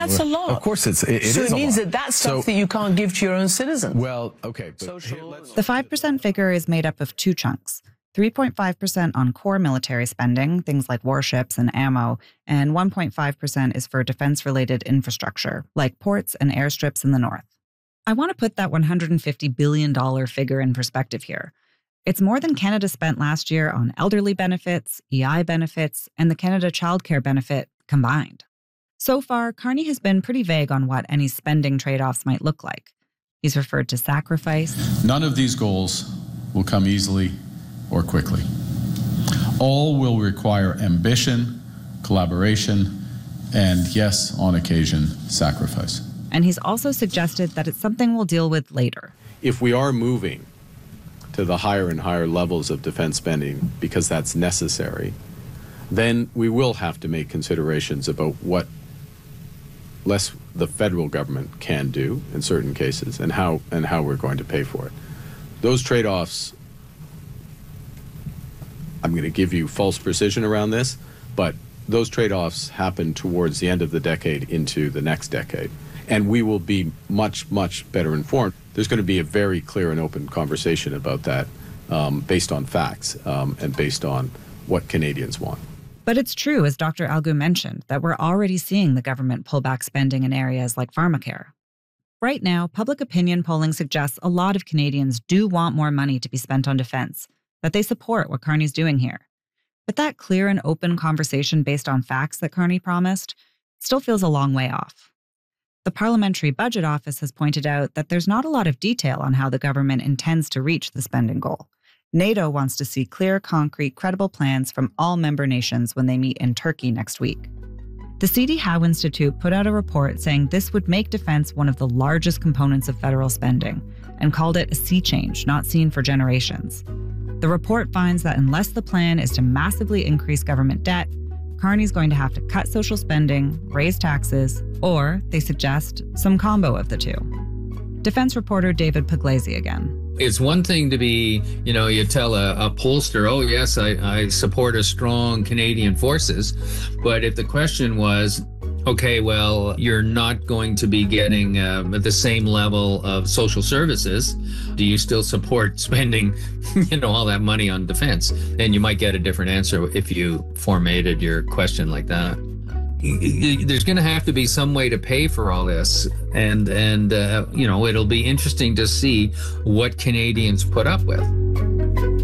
That's a lot. Of course, it so is it means a lot. that's stuff that you can't give to your own citizens. Well, okay. But the 5% figure is made up of two chunks. 3.5% on core military spending, things like warships and ammo, and 1.5% is for defense-related infrastructure, like ports and airstrips in the north. I want to put that $150 billion figure in perspective here. It's more than Canada spent last year on elderly benefits, EI benefits, and the Canada Child Care benefit combined. So far, Carney has been pretty vague on what any spending trade-offs might look like. He's referred to sacrifice. None of these goals will come easily or quickly. All will require ambition, collaboration, and yes, on occasion, sacrifice. And he's also suggested that it's something we'll deal with later. If we are moving to the higher and higher levels of defense spending because that's necessary, then we will have to make considerations about what less the federal government can do in certain cases and how we're going to pay for it. Those trade-offs, I'm going to give you false precision around this, but those trade-offs happen towards the end of the decade into the next decade. And we will be much, much better informed. There's going to be a very clear and open conversation about that based on facts and based on what Canadians want. But it's true, as Dr. Algout mentioned, that we're already seeing the government pull back spending in areas like pharmacare. Right now, public opinion polling suggests a lot of Canadians do want more money to be spent on defense, that they support what Carney's doing here. But that clear and open conversation based on facts that Carney promised still feels a long way off. The Parliamentary Budget Office has pointed out that there's not a lot of detail on how the government intends to reach the spending goal. NATO wants to see clear, concrete, credible plans from all member nations when they meet in Turkey next week. The C.D. Howe Institute put out a report saying this would make defense one of the largest components of federal spending and called it a sea change not seen for generations. The report finds that unless the plan is to massively increase government debt, Carney's going to have to cut social spending, raise taxes, or, they suggest, some combo of the two. Defense reporter David Pugliese again. It's one thing to be, you tell a pollster, oh, yes, I support a strong Canadian forces. But if the question was, okay, well, you're not going to be getting the same level of social services, do you still support spending, all that money on defense? And you might get a different answer if you formatted your question like that. There's going to have to be some way to pay for all this. And it'll be interesting to see what Canadians put up with.